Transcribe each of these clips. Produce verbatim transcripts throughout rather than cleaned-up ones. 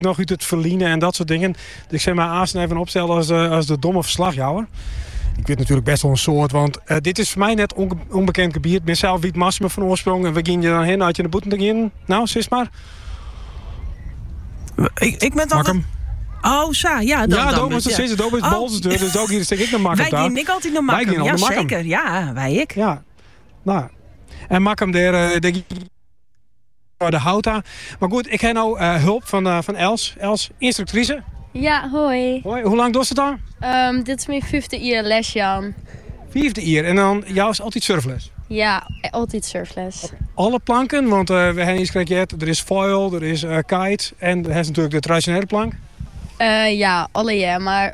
nog uit het verliezen en dat soort dingen. Dus ik zeg maar Aasen even opstellen als, uh, als de domme verslagjouwer. Ik weet natuurlijk best wel een soort, want uh, dit is voor mij net onge- onbekend gebied. Ik ben zelf Wiet Massima van oorsprong en we gingen je dan heen uit je de boeten te gaan. Nou, sis maar. Ik, ik ben dan... Mak hem. Oh, sa, ja. Dan, ja, dan, dat was het steeds. Dat was het bolste deur, dus ook hier stek ik naar Makkem. Wij gingen ik altijd naar Makkem. Wij Ja, gingen zeker. Ja, wij ik. Ja, nou. En Makkem daar, uh, denk ik... de Houta. Maar goed, ik heb nou uh, hulp van, uh, van Els. Els, instructrice. Ja, hoi. Hoi, hoe lang doet het dan? Um, dit is mijn vijfde jaar les, Jan. Vijfde jaar. En dan, jou is altijd surfles? Ja, altijd surfles. Okay. Alle planken, want uh, we hebben iets gekeken. Er is foil, er is uh, kite en er is natuurlijk de traditionele plank. Uh, ja, alle jaar, maar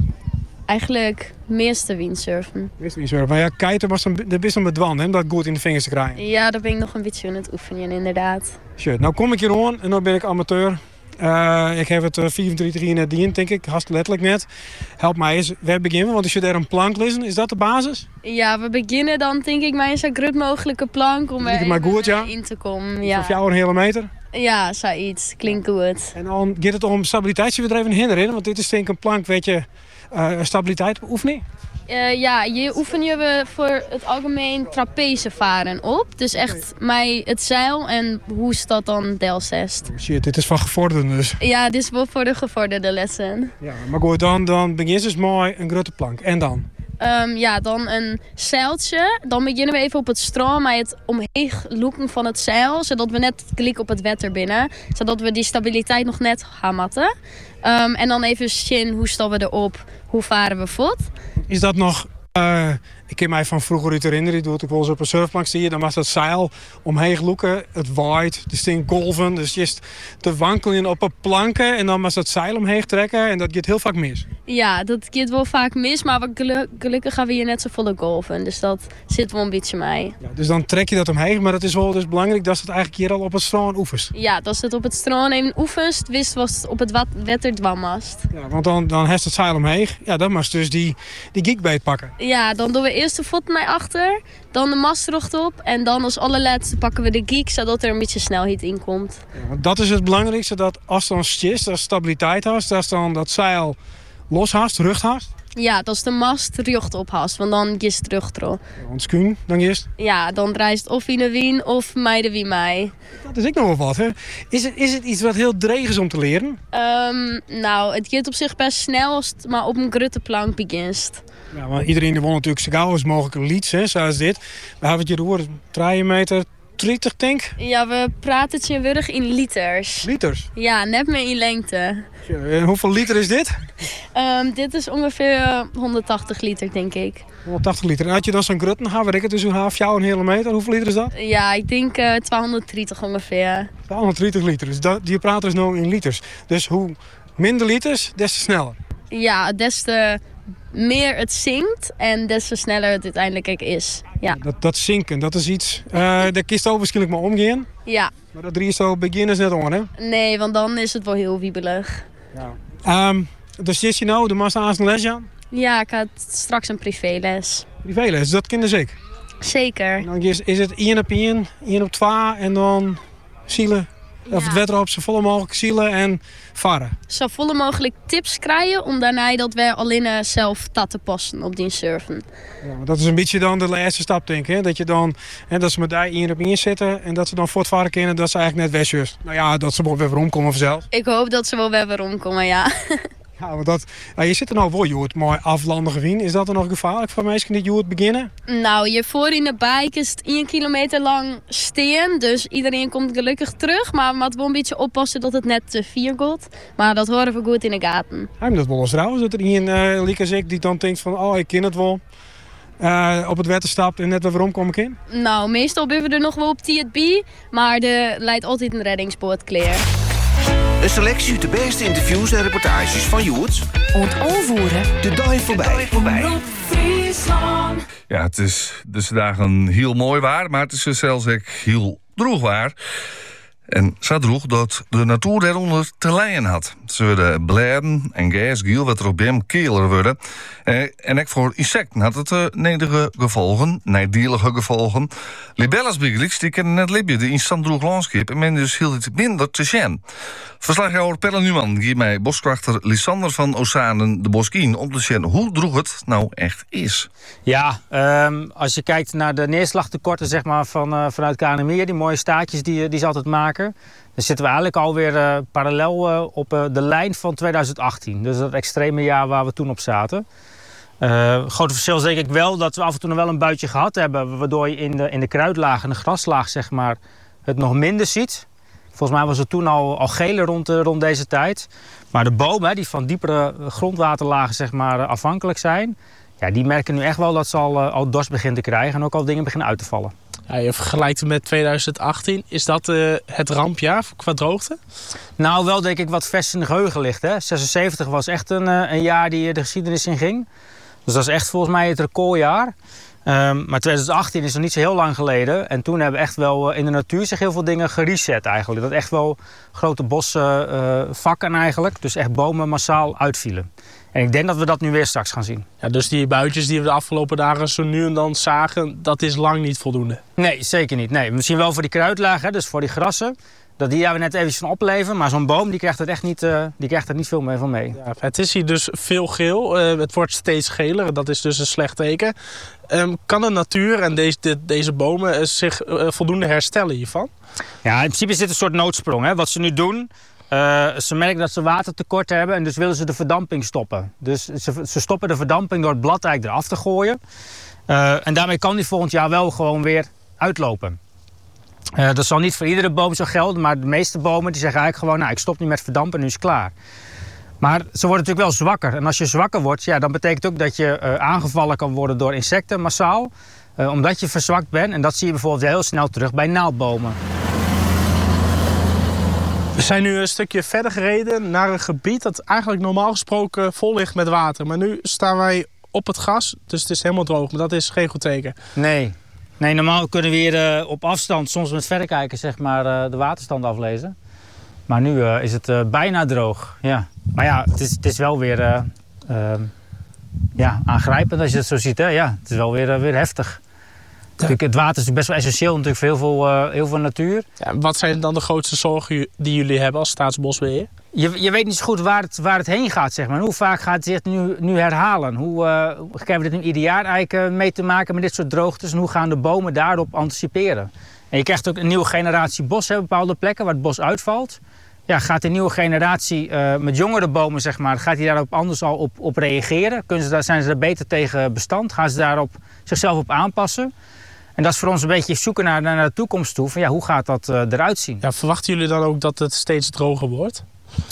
eigenlijk meeste windsurfen. Meeste windsurfen. Maar ja, kiten was dan de best wel bedwand, hè, om dat goed in de vingers te krijgen. Ja, daar ben ik nog een beetje aan het oefenen, inderdaad. Shit, nou kom ik hier aan en nu ben ik amateur. Uh, ik heb het uh, vierentwintig jaar net dient, denk ik. Hast letterlijk net. Help mij eens. We beginnen, want als je daar een plank lezen, is dat de basis? Ja, we beginnen dan denk ik met een zo groot mogelijke plank om er maar goed, ja. in te komen. Ja. Of jou een hele meter? Ja, zoiets. Klinkt goed. En dan gaat het om stabiliteitsbedrijven hinderen, want dit is denk ik een plank, weet je, uh, stabiliteit oefening. Uh, ja, je oefen je voor het algemeen trapeze varen op. Dus echt mij het zeil en hoe is dat dan delzest. Oh shit, dit is van gevorderden dus. Ja, dit is wel voor de gevorderde lessen. Ja, maar goed, dan, dan begin je dus mooi een grote plank. En dan? Um, ja, dan een zeiltje. Dan beginnen we even op het strand met het omheen loeken van het zeil. Zodat we net klik op het wetter binnen. Zodat we die stabiliteit nog net gaan matten. Um, en dan even zien hoe staan we erop, hoe varen we voort. Is dat nog... Uh, ik ken mij van vroeger uit herinneren. Ik doe het ook wel eens op een surfplank zie je. Dan was dat zeil omheen loeken. Het waait. Er staan golven. Dus je te wankelen op een planken. En dan was dat zeil omheen trekken. En dat gaat heel vaak mis. Ja, dat gaat wel vaak mis. Maar we geluk, gelukkig gaan we hier net zo volle golven. Dus dat zit wel een beetje mee. Ja, dus dan trek je dat omheen. Maar het is wel dus belangrijk dat het eigenlijk hier al op het strand oefent. Ja, dat het op het strand even oefent. Wist was het op het wat, wetter dwammast. Ja, want dan, dan heeft het zeil omheen. Ja, dan moet je dus die, die geekbeet pakken. Ja, dan doen we eerst de voet naar achter. Dan de mast erop. En dan als allerlaatste pakken we de geek. Zodat er een beetje snelheid in komt. Ja, want dat is het belangrijkste. Dat als dan stist, als stabiliteit hast. Dat dan dat zeil los haast, rug haast. Ja, dat is de mast rug op haast. Want dan is het rug erop. Ja, want skuun, dan is Ja, dan draait het of in de wien of meiden wie mij. Dat is ik nog wel wat, hè. Is het, is het iets wat heel dreig is om te leren? Um, nou, het gaat op zich best snel als het maar op een grutte plank begint. Ja, maar iedereen wil natuurlijk zo gauw als mogelijk een lied, hè, zoals dit. We hebben het je gehoord, drie meter dertig, denk. Ja, we praten het je in liters. Liters? Ja, net meer in lengte. Ja, en hoeveel liter is dit? Um, dit is ongeveer honderdtachtig liter, denk ik. honderdtachtig liter. En had je dan zo'n grutten gaan, weet ik het, dus hoe half jou een hele meter. Hoeveel liter is dat? Ja, ik denk uh, tweehonderddertig ongeveer. tweehonderddertig liter. Dus dat, die praten dus nou in liters. Dus hoe minder liters, des te sneller. Ja, des te meer het zinkt en des te sneller het uiteindelijk ook is. Ja. Dat, dat zinken, dat is iets... Uh, daar kist ook waarschijnlijk maar omgaan. Ja. Maar dat drie is zo beginners net on, hè? Nee, want dan is het wel heel wiebelig. Ja. Um, dus zit je nou, de massa aan een lesje aan? Ja, ik had straks een privéles. Privéles, dat kennen ze ik. Zeker. En dan is, is het één op één, één op twee en dan zielen. Of Ja. het wetter op zo volle mogelijk zielen en varen. Zo volle mogelijk tips krijgen om daarna dat wij alleen zelf dat te passen op die surfen. Ja, maar dat is een beetje dan de laatste stap, denk ik. Hè? Dat je dan, hè, dat ze met daar één op één zitten en dat ze dan voortvaren kunnen dat ze eigenlijk net wegzus. Nou ja, dat ze wel weer omkomen vanzelf. Ik hoop dat ze wel weer weer omkomen, ja. Ja, maar dat, ja, je zit er nou wel, Joert, mooi aflandige wien. Is dat dan nog gevaarlijk voor mensen die Joert beginnen? Nou, je voor in de bike is het één kilometer lang steen. Dus iedereen komt gelukkig terug. Maar we moeten wel een beetje oppassen dat het net te vier gaat. Maar dat horen we goed in de gaten. Hij heeft dat wel eens trouwens. Dat er iemand, uh, Liek als ik, die dan denkt van, oh, ik ken het wel. Uh, op het wetter stapt en net weer waarom kom ik in? Nou, meestal ben we er nog wel op T het B. Maar er leidt altijd een reddingsboot klaar. Een selectie uit de beste interviews en reportages van Joert. Ontoonvoeren. De dag voorbij. voorbij. Ja, het is dus dagen heel mooi waar, maar het is zelfs ook heel droog waar. En zo droeg dat de natuur daaronder te lijden had. Ze werden bladen en gasgiel wat er op hem keeler worden. Eh, en ook voor insecten had het uh, nedige gevolgen, nadelige gevolgen. Libelles bijgelijks, die kennen net Libje, de instant droeg landschap. En men dus hield het minder te zien. Verslaghouder Pelle Numan geeft mij boskrachter Lisander van Oostzaanen de Boskien om te zien hoe droeg het nou echt is. Ja, um, als je kijkt naar de neerslagtekorten zeg maar, van, uh, vanuit K N M I, die mooie staartjes die, die ze altijd maken, dan zitten we eigenlijk alweer uh, parallel uh, op uh, de lijn van tweeduizend achttien. Dus dat extreme jaar waar we toen op zaten. Uh, het grote verschil is denk ik wel dat we af en toe nog wel een buitje gehad hebben, waardoor je in de, in de kruidlaag en de graslaag zeg maar, het nog minder ziet. Volgens mij was het toen al, al geler rond, uh, rond deze tijd. Maar de bomen die van diepere grondwaterlagen zeg maar, afhankelijk zijn, ja, die merken nu echt wel dat ze al, uh, al dorst beginnen te krijgen en ook al dingen beginnen uit te vallen. Ja, je vergelijkt het met tweeduizend achttien. Is dat uh, het rampjaar qua droogte? Nou, wel denk ik wat vers in de geheugen ligt. Hè. zesenzeventig was echt een, uh, een jaar die de geschiedenis in ging. Dus dat is echt volgens mij het recordjaar. Um, maar tweeduizend achttien is nog niet zo heel lang geleden. En toen hebben we echt wel uh, in de natuur zich heel veel dingen gereset eigenlijk. Dat echt wel grote bossen uh, vakken eigenlijk. Dus echt bomen massaal uitvielen. En ik denk dat we dat nu weer straks gaan zien. Ja, dus die buitjes die we de afgelopen dagen zo nu en dan zagen, dat is lang niet voldoende? Nee, zeker niet. Nee, misschien wel voor die kruidlagen, dus voor die grassen. Dat die daar we net eventjes van opleven. Maar zo'n boom die krijgt er echt niet, uh, die krijgt er niet veel meer van mee. Ja, het is hier dus veel geel. Uh, het wordt steeds geler. Dat is dus een slecht teken. Um, kan de natuur en deze, de, deze bomen uh, zich uh, voldoende herstellen hiervan? Ja, in principe is dit een soort noodsprong. Hè. Wat ze nu doen, uh, ze merken dat ze watertekort hebben en dus willen ze de verdamping stoppen. Dus ze, ze stoppen de verdamping door het blad eigenlijk eraf te gooien. Uh, en daarmee kan die volgend jaar wel gewoon weer uitlopen. Uh, dat zal niet voor iedere boom zo gelden, maar de meeste bomen die zeggen eigenlijk gewoon, nou, ik stop nu met verdampen, nu is het klaar. Maar ze worden natuurlijk wel zwakker. En als je zwakker wordt, ja, dan betekent ook dat je uh, aangevallen kan worden door insecten massaal. Uh, omdat je verzwakt bent. En dat zie je bijvoorbeeld heel snel terug bij naaldbomen. We zijn nu een stukje verder gereden naar een gebied dat eigenlijk normaal gesproken vol ligt met water. Maar nu staan wij op het gras, dus het is helemaal droog. Maar dat is geen goed teken. Nee. Nee, normaal kunnen we hier uh, op afstand, soms met verrekijker, zeg maar, uh, de waterstand aflezen. Maar nu uh, is het uh, bijna droog. Ja. Maar ja, het is, het is wel weer uh, uh, ja, aangrijpend als je het zo ziet. Hè? Ja, het is wel weer, uh, weer heftig. Ja. Het water is natuurlijk best wel essentieel natuurlijk voor heel veel, uh, heel veel natuur. Ja, wat zijn dan de grootste zorgen die jullie hebben als Staatsbosbeheer? Je, je weet niet zo goed waar het, waar het heen gaat, zeg maar. Hoe vaak gaat het zich nu, nu herhalen? Hoe uh, krijgen we dit nu ieder jaar eigenlijk uh, mee te maken met dit soort droogtes? En hoe gaan de bomen daarop anticiperen? En je krijgt ook een nieuwe generatie bos op bepaalde plekken waar het bos uitvalt. Ja, gaat de nieuwe generatie uh, met jongere bomen, zeg maar, gaat die daarop anders al op, op reageren? Kunnen ze daar, zijn ze er beter tegen bestand? Gaan ze daarop zichzelf op aanpassen? En dat is voor ons een beetje zoeken naar, naar de toekomst toe. Van, ja, hoe gaat dat uh, eruit zien? Ja, verwachten jullie dan ook dat het steeds droger wordt?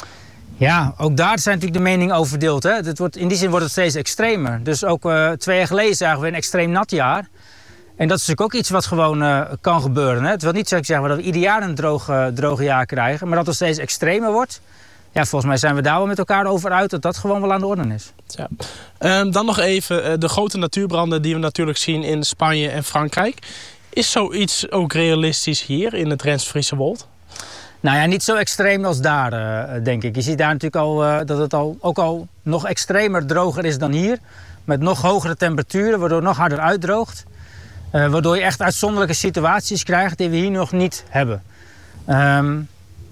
Ja, ook daar zijn natuurlijk de meningen over verdeeld. Hè? Het wordt, in die zin wordt het steeds extremer. Dus ook uh, twee jaar geleden zagen we een extreem nat jaar. En dat is natuurlijk ook iets wat gewoon uh, kan gebeuren. Hè? Het wil niet zo zeggen dat we ieder jaar een droge, droge jaar krijgen. Maar dat het steeds extremer wordt. Ja, volgens mij zijn we daar wel met elkaar over uit dat dat gewoon wel aan de orde is. Ja. Um, dan nog even uh, de grote natuurbranden die we natuurlijk zien in Spanje en Frankrijk. Is zoiets ook realistisch hier in het Drents-Friese Wold? Nou ja, niet zo extreem als daar, uh, denk ik. Je ziet daar natuurlijk al uh, dat het al, ook al nog extremer droger is dan hier. Met nog hogere temperaturen, waardoor het nog harder uitdroogt. Uh, waardoor je echt uitzonderlijke situaties krijgt die we hier nog niet hebben. Um,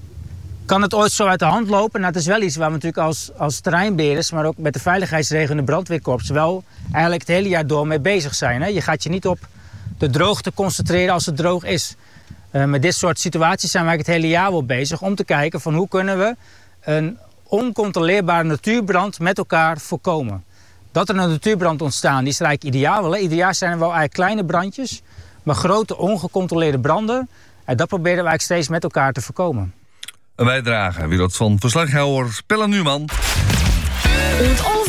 kan het ooit zo uit de hand lopen? Nou, het is wel iets waar we natuurlijk als, als terreinbeheerders, maar ook met de veiligheidsregio en de brandweerkorps wel eigenlijk het hele jaar door mee bezig zijn. Hè? Je gaat je niet op de droogte concentreren als het droog is. Uh, met dit soort situaties zijn we eigenlijk het hele jaar wel bezig om te kijken van hoe kunnen we een oncontroleerbare natuurbrand met elkaar voorkomen. Dat er een natuurbrand ontstaan, die is eigenlijk ideaal wel. Hè? Ieder jaar zijn er wel eigenlijk kleine brandjes, maar grote ongecontroleerde branden. En dat proberen we eigenlijk steeds met elkaar te voorkomen. Een bijdrage, wie dat van verslaghouder Pelle Numan.